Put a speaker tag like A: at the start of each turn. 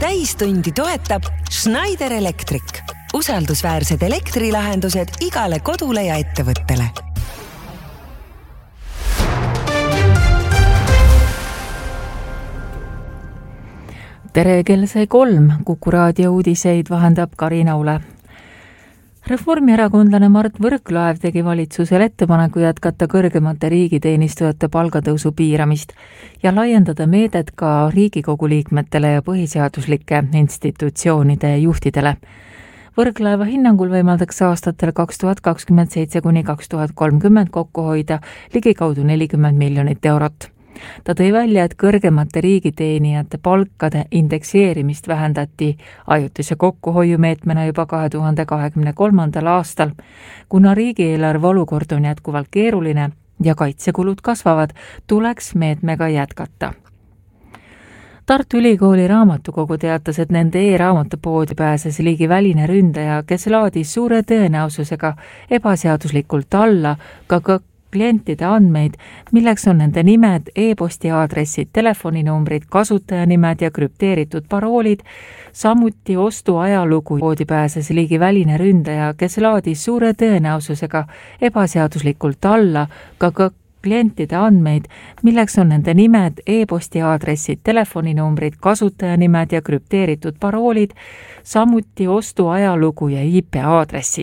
A: täistundi toetab Schneider Electric. Usaldusväärsed elektrilahendused igale kodule ja ettevõttele.
B: Tere, kell sai 3. Kuku raadio uudiseid vahendab Karina Ule. Reformierakondlane Mart Võrklaev tegi valitsusele ettepaneku jätkata kõrgemate riigiteenistujate palgatõusu piiramist ja laiendada meedet ka Riigikogu liikmetele ja põhiseaduslike institutsioonide juhtidele. Võrklaeva hinnangul võimaldaks aastatel 2027–2030 kokku hoida ligikaudu 40 miljonit eurot. Ta tõi välja, et kõrgemate riigiteenijate palkade indekseerimist vähendati ajutise kokkuhoiumeetmena juba 2023. aastal, kuna riigieelarve olukord on jätkuvalt keeruline ja kaitsekulud kasvavad, tuleks meetmega jätkata. Tartu Ülikooli raamatukogu teatas, et nende e-raamatupoodi pääses ligi väline ründaja, kes laadis suure tõenäosusega ebaseaduslikult alla ka klientide andmeid, milleks on nende nimed, e-posti aadressid, telefoninumbrid, kasutajanimed ja krüpteeritud paroolid, samuti ostu ajalugu. Poodi pääses ligi väline ründaja, kes laadis suure tõenäosusega ebaseaduslikult alla ka klientide andmeid, milleks on nende nimed, e-posti aadressid, telefoninumbrid, kasutajanimed ja krüpteeritud paroolid, samuti ostu ajalugu ja IP aadressid.